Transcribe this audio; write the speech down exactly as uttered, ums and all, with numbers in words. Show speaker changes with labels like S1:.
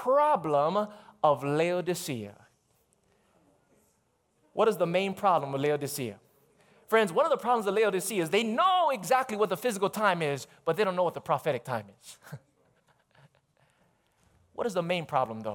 S1: problem of Laodicea. What is the main problem with Laodicea? Friends, one of the problems of Laodicea is they know exactly what the physical time is, but they don't know what the prophetic time is. What is the main problem, though?